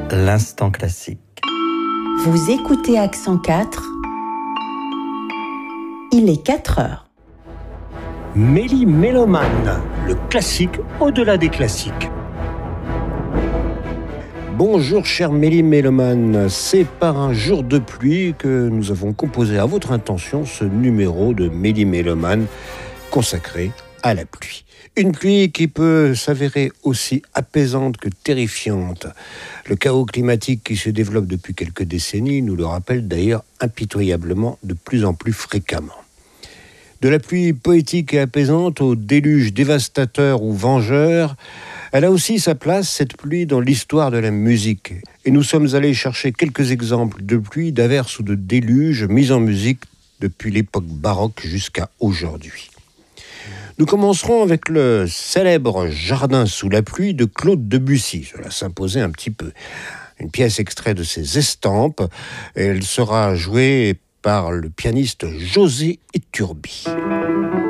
l'instant classique. Vous écoutez Accent 4, il est 4 heures. Méli-Mélomane, le classique au-delà des classiques. Bonjour chers Méli-Mélomanes, c'est par un jour de pluie que nous avons composé à votre intention ce numéro de Méli-Mélomane consacré à la pluie. Une pluie qui peut s'avérer aussi apaisante que terrifiante. Le chaos climatique qui se développe depuis quelques décennies nous le rappelle d'ailleurs impitoyablement de plus en plus fréquemment. De la pluie poétique et apaisante au déluge dévastateur ou vengeur, elle a aussi sa place, cette pluie, dans l'histoire de la musique. Et nous sommes allés chercher quelques exemples de pluie, d'averses ou de déluges mis en musique depuis l'époque baroque jusqu'à aujourd'hui. Nous commencerons avec le célèbre Jardin sous la pluie de Claude Debussy. Cela s'imposait un petit peu. Une pièce extraite de ses estampes. Elle sera jouée par le pianiste José Iturbi.